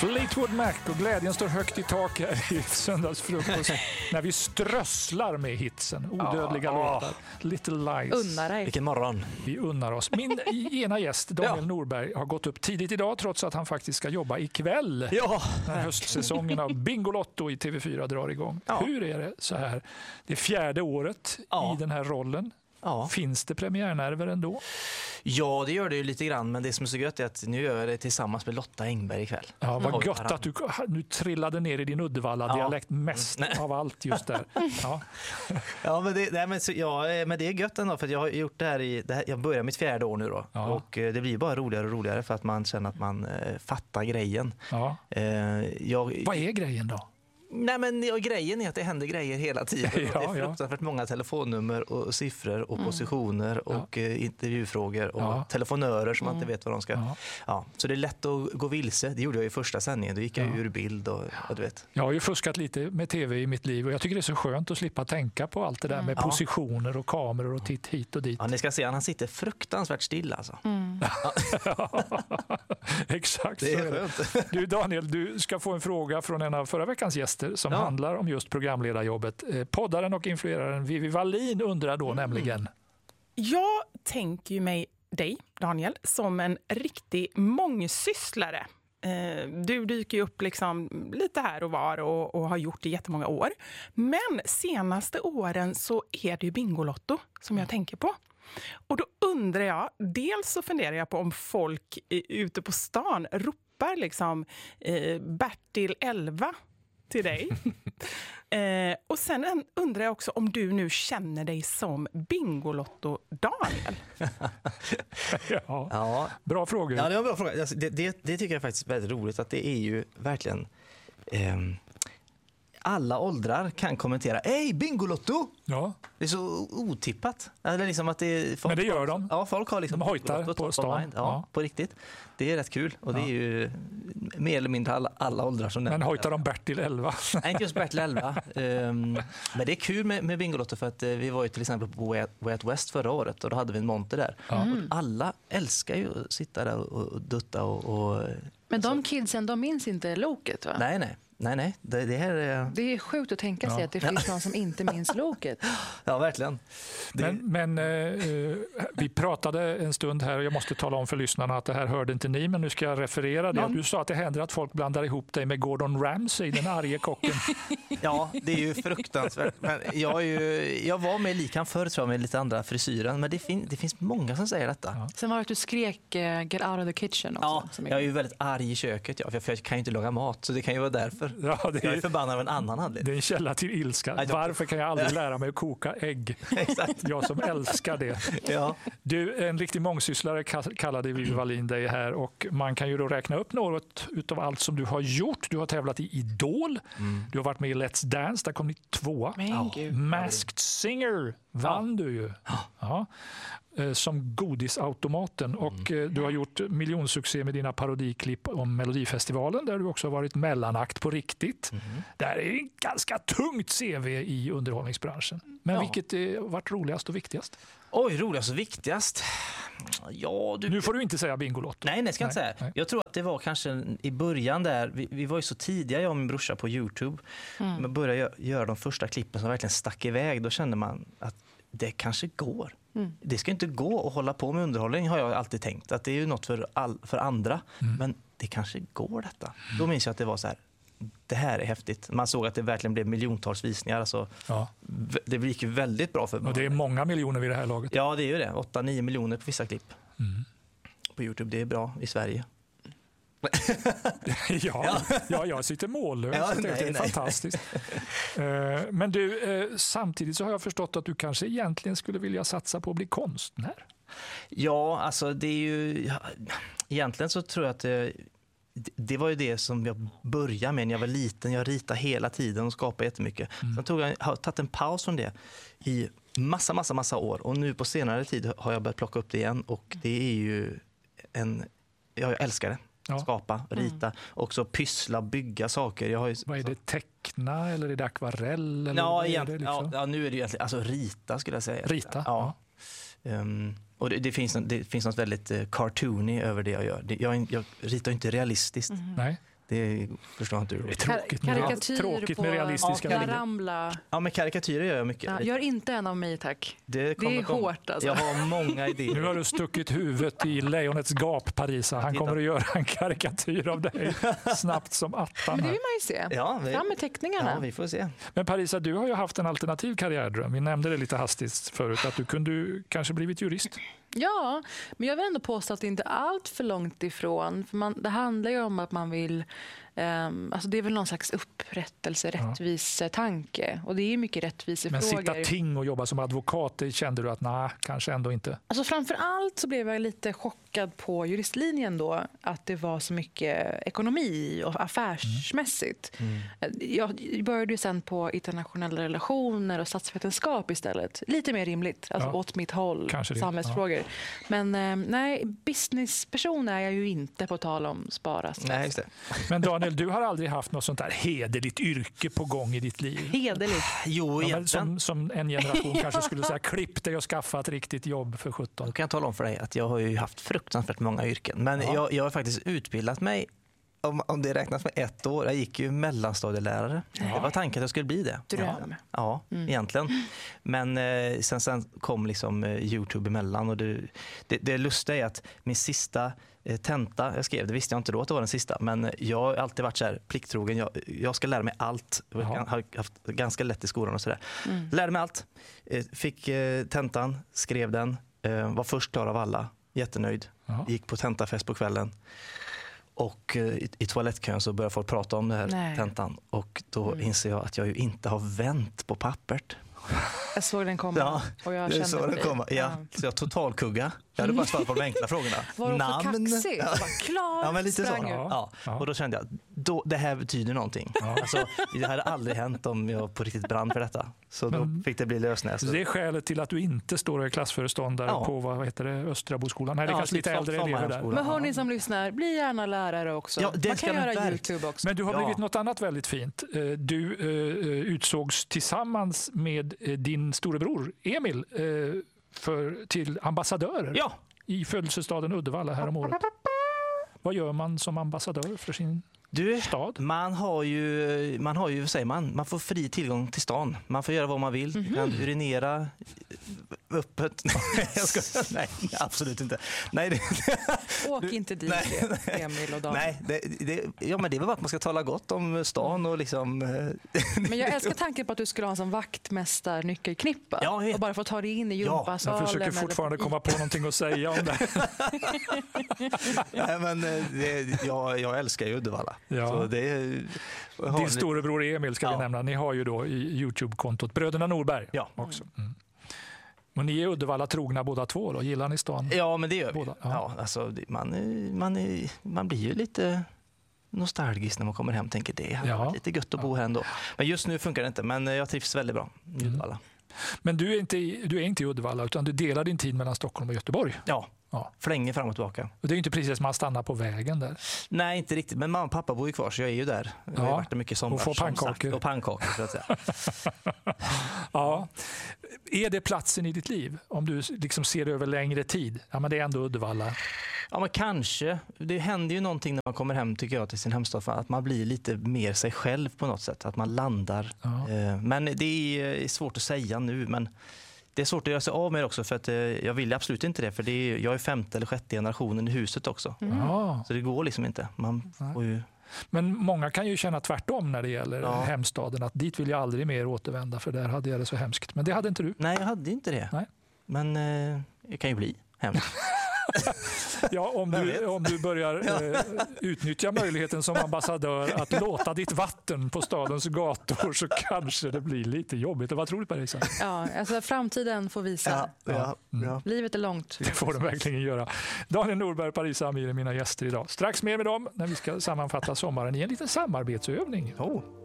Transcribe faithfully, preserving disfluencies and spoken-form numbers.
Fleetwood Mac och glädjen står högt i tak här i söndagsfrukost när vi strösslar med hitsen. Odödliga oh, låtar. Little Lies. Unnar dig. Vilken morgon. Vi unnar oss. Min ena gäst, Daniel ja. Norberg, har gått upp tidigt idag trots att han faktiskt ska jobba ikväll. Ja. När höstsäsongen av Bingolotto i T V fyra drar igång. Ja. Hur är det så här? Det är fjärde året ja. i den här rollen. Ja. Finns det premiärnerver ändå? Ja, det gör det ju lite grann, men det som är så gött är att nu gör jag det tillsammans med Lotta Engberg ikväll. Ja, vad mm. gött att du nu trillade ner i din Uddevalla-dialekt ja. mest Nej. av allt just där. Ja, ja, men, det, nej, men, så, ja men det är gött ändå, för jag har gjort det här i, det här, jag börjar mitt fjärde år nu då, ja. och eh, det blir bara roligare och roligare för att man känner att man eh, fattar grejen. Ja. Eh, jag, vad är grejen då? Nej, men ja, grejen är att det händer grejer hela tiden. Ja, det är fruktansvärt ja. många telefonnummer och siffror och mm. positioner och ja. eh, intervjufrågor och ja. telefonörer som mm. man inte vet vad de ska... Ja. Ja, så det är lätt att gå vilse. Det gjorde jag i första sändningen. Då gick jag ja. ur bild och, och du vet. Jag har ju fuskat lite med tv i mitt liv och jag tycker det är så skönt att slippa tänka på allt det där mm. med ja. positioner och kameror och titt hit och dit. Ja, ni ska se, han sitter fruktansvärt still alltså. Mm. Ja. Exakt. Det är skönt. Du Daniel, du ska få en fråga från en av förra veckans gäster som ja. handlar om just programledarjobbet. Poddaren och influeraren Vivi Wallin undrar då mm. nämligen. Jag tänker ju mig dig, Daniel, som en riktig mångsysslare. Du dyker ju upp liksom lite här och var och, och har gjort det i jättemånga år. Men senaste åren så är det ju Bingolotto som jag tänker på. Och då undrar jag, dels så funderar jag på om folk ute på stan ropar liksom eh, Bertil elva till dig. eh, och sen undrar jag också om du nu känner dig som Bingolotto Daniel. ja. ja, bra fråga. Ja, det var en bra fråga. Alltså, det, det, det tycker jag faktiskt är väldigt roligt att det är ju verkligen eh, alla åldrar kan kommentera. Hej, Bingolotto! Ja. Det är så otippat. Eller liksom att det är folk, men det gör de. Ja, folk har liksom de hojtar på stan. Ja, ja, på riktigt. Det är rätt kul. Och ja. det är ju mer eller mindre alla, alla åldrar som men hojtar de Bertil elva? Nej, inte just Bertil elva. um, men det är kul med, med Bingolotto för att uh, vi var ju till exempel på Way Out West förra året och då hade vi en monter där. Mm. Och alla älskar ju att sitta där och, och dutta. Och, och, men de kidsen, de minns inte loket, va? Nej, nej. Nej, nej. Det, det, här är... det är sjukt att tänka sig ja. att det finns någon som inte minns loket. Ja, verkligen. Det... Men, men eh, vi pratade en stund här och jag måste tala om för lyssnarna att det här hörde inte ni, men nu ska jag referera det. Ja. Du sa att det händer att folk blandar ihop dig med Gordon Ramsay, den arge kocken. Ja, det är ju fruktansvärt. Men jag, är ju, jag var med likan förr, tror jag, med lite andra frisyren, men det, fin, det finns många som säger detta. Ja. Sen var det att du skrek uh, get out of the kitchen också. Ja, som jag är ju väldigt arg i köket, ja, för jag kan ju inte laga mat, så det kan ju vara därför. Ja, det är, jag är förbannad av en annan anledning. Det är en källa till ilska. Varför kan jag aldrig lära mig att koka ägg? Exakt. Jag som älskar det. Ja. Du, en riktig mångsysslare kallade Vivi Wallin dig här och man kan ju då räkna upp något utav allt som du har gjort. Du har tävlat i Idol. Mm. Du har varit med i Let's Dance. Där kom ni tvåa. Ja. Masked Singer vann ja. du ju. Ja. Som godisautomaten och mm. du har gjort miljonsuccé med dina parodiklipp om Melodifestivalen där du också har varit mellanakt på riktigt. Mm. Det här är en ganska tungt C V i underhållningsbranschen. Men ja. vilket har varit roligast och viktigast? Oj, roligast och viktigast? Ja, du... Nu får du inte säga Bingolotto. Nej, det ska jag inte säga. Nej. Jag tror att det var kanske i början där, vi, vi var ju så tidiga, jag och min brorsa på YouTube. Mm. Men började göra de första klippen som verkligen stack iväg. Då kände man att det kanske går. Mm. Det ska inte gå att hålla på med underhållning, har jag alltid tänkt. Att det är ju något för, all, för andra. Mm. Men det kanske går detta. Mm. Då minns jag att det var så här, det här är häftigt. Man såg att det verkligen blev miljontals visningar. Alltså, ja. Det gick ju väldigt bra för och det är många miljoner vid det här laget. Ja, det är ju det. åtta nio miljoner på vissa klipp. Mm. På YouTube, det är bra i Sverige. ja, ja, jag sitter mållös. Ja, nej, det är nej. fantastiskt. Men du, samtidigt så har jag förstått att du kanske egentligen skulle vilja satsa på att bli konstnär. Ja, alltså det är ju... Ja, egentligen så tror jag att det, det var ju det som jag började med när jag var liten. Jag ritade hela tiden och skapade jättemycket. Mm. Sen tog jag, har tagit en paus från det i massa, massa, massa år. Och nu på senare tid har jag börjat plocka upp det igen. Och det är ju en... Ja, jag älskar det. Ja. Skapa, rita, mm. också pyssla, bygga saker. Jag har ju, vad är det, teckna eller är det akvarell? Eller ja, är det liksom? ja, ja, nu är det egentligen, alltså rita skulle jag säga. Rita? Ja. ja. Um, och det, det, finns, det finns något väldigt uh, cartoony över det jag gör. Det, jag, jag ritar inte realistiskt. Mm. Nej. Det förstår jag inte hur. Det är tråkigt med, Karikatyr tråkigt med på realistiska ja, bilder. Ramla. Ja, men karikatyrer gör jag mycket. Ja, gör inte en av mig, tack. Det, det är komma. hårt alltså. Jag har många idéer. Nu har du stuckit huvudet i lejonets gap, Parisa. Han kommer att göra en karikatyr av dig snabbt som attan. Men det vill man ju se. Ja, vi, Fram med teckningarna. Ja, vi får se. Men Parisa, du har ju haft en alternativ karriärdröm. Vi nämnde det lite hastigt förut, att du kunde kanske blivit jurist. Ja, men jag vill ändå påstå att det inte är allt för långt ifrån. För man, det handlar ju om att man vill... Um, alltså det är väl någon slags upprättelse, rättvis tanke. Och det är ju mycket rättvisefrågor. Men sitta ting och jobba som advokat, det kände du att nej, kanske ändå inte. Alltså framför allt så blev jag lite chockad på juristlinjen då. Att det var så mycket ekonomi och affärsmässigt. Mm. Mm. Jag började ju sen på internationella relationer och statsvetenskap istället. Lite mer rimligt, alltså ja. åt mitt håll, samhällsfrågor. Ja. Men um, nej, businessperson är jag ju inte, på tal om spara. Nej, just det. Men Daniel, du har aldrig haft något sånt där hederligt yrke på gång i ditt liv? Hederligt? Jo, ja, som, som en generation kanske skulle säga, klipp dig och skaffa ett riktigt jobb för sjutton. Då kan jag tala om för dig att jag har ju haft fruktansvärt många yrken. Men ja. jag, jag har faktiskt utbildat mig, om, om det räknas med ett år. Jag gick ju mellanstadielärare. Ja. Det var tanken att jag skulle bli det. Dröm. Ja, mm. egentligen. Men eh, sen, sen kom liksom eh, YouTube emellan. Och det, det, det lustiga är att min sista eh, tenta jag skrev, det visste jag inte då att det var den sista. Men jag har alltid varit så här plikttrogen. Jag, jag ska lära mig allt. Jag har haft ganska lätt i skolan och sådär. Mm. Lärde mig allt. Eh, fick eh, tentan, skrev den. Eh, var först klar av alla. Jättenöjd. Ja. Gick på tentafest på kvällen. Och i, i toalettkön så börjar folk prata om det här Nej. tentan. Och då mm. inser jag att jag ju inte har vänt på pappret. Jag såg den komma. Ja, och jag kände såg den komma. Ja. Ja. Så jag totalkugga. Jag hade bara svarat på de enkla frågorna. Var Namn. För kaxig? Ja. Var klar, ja, men lite så. Ja. Ja. Och då kände jag, då, det här betyder någonting. Ja. Alltså, det hade aldrig hänt om jag på riktigt brann för detta. Så men, då fick det bli lösnäs. Det är skälet till att du inte står i klassföreståndare ja. på vad heter det, Östraboskolan. Nej, det är ja, kanske lite äldre elever där. Men hör ni som lyssnar, bli gärna lärare också. Ja, det man kan göra verk. YouTube också. Men du har blivit ja. något annat väldigt fint. Du uh, utsågs tillsammans med din storebror Emil uh, för, till ambassadörer ja. i födelsestaden Uddevalla här om året. Vad gör man som ambassadör för sin du, stad? Man har ju, man har ju, säger man, man får fri tillgång till stan. Man får göra vad man vill. Mm-hmm. Man kan urinera öppet. Jag ska, nej, absolut inte. Nej, det, Åk du, inte dit, nej, Emil och Dan. Nej, det, det, ja, men det är väl att man ska tala gott om stan och liksom... Men jag älskar tanken på att du skulle ha en som vaktmästar nyckelknippa. Ja, och bara få ta dig in i gympasalen. Ja, jag försöker fortfarande komma på någonting att säga om det. Nej, men det, jag, jag älskar ju Uddevalla. Ja. Så det, din storebror Emil ska ja. vi nämna. Ni har ju då i YouTube-kontot Bröderna Norberg ja. också. Mm. Och ni är Uddevalla trogna båda två då? Gillar ni stan? Ja, men det gör vi. Båda. Ja. Ja, alltså, man, man, är, man blir ju lite nostalgisk när man kommer hem och tänker det är ja. lite gött att bo här ändå. Men just nu funkar det inte, men jag trivs väldigt bra i Uddevalla. Mm. Men du är, inte, du är inte i Uddevalla utan du delar din tid mellan Stockholm och Göteborg? Ja. Ja. Flänger fram och tillbaka. Och det är ju inte precis att man stannar på vägen där. Nej, inte riktigt. Men mamma och pappa bor ju kvar så jag är ju där. Jag har ja. varit där mycket sommar. Och får pannkakor. Och pannkakor, så att säga. Ja. Är det platsen i ditt liv? Om du liksom ser det över längre tid. Ja, men det är ändå Uddevalla. Ja, men kanske. Det händer ju någonting när man kommer hem, tycker jag, till sin hemstad. Att man blir lite mer sig själv på något sätt. Att man landar. Ja. Men det är svårt att säga nu, men det är svårt att göra sig av med också, för att eh, jag vill absolut inte det, för det är, jag är femte eller sjätte generationen i huset också. Mm. Ja. Så det går liksom inte. Man får ju... Men många kan ju känna tvärtom när det gäller ja. hemstaden, att dit vill jag aldrig mer återvända, för där hade jag det så hemskt. Men det hade inte du. Nej, jag hade inte det. Nej. Men eh, jag kan ju bli hemskt. Ja, om du, om du börjar eh, utnyttja möjligheten som ambassadör att låta ditt vatten på stadens gator, så kanske det blir lite jobbigt. Vad tror du, Parisa? Ja, alltså framtiden får visa. Ja, ja, mm. ja. Livet är långt. Det får den verkligen göra. Daniel Norberg och Parisa Amir är mina gäster idag. Strax mer med dem när vi ska sammanfatta sommaren i en liten samarbetsövning. Oh.